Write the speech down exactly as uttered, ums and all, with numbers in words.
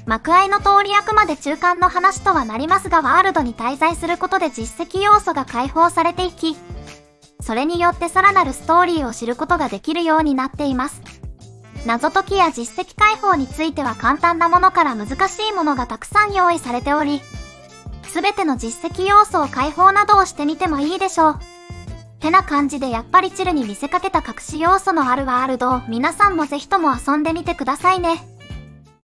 幕間の通りあくまで中間の話とはなりますが、ワールドに滞在することで実績要素が解放されていき、それによってさらなるストーリーを知ることができるようになっています。謎解きや実績解放については簡単なものから難しいものがたくさん用意されており、すべての実績要素を解放などをしてみてもいいでしょう。てな感じでやっぱりチルに見せかけた隠し要素のあるワールドを皆さんもぜひとも遊んでみてくださいね。